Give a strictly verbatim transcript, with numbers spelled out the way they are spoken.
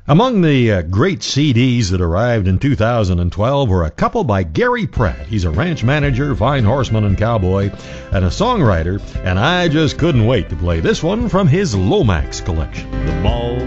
Among the uh, great C Ds that arrived in two thousand twelve were a couple by Gary Pratt. He's a ranch manager, fine horseman and cowboy, and a songwriter, and I just couldn't wait to play this one from his Lomax collection. The ball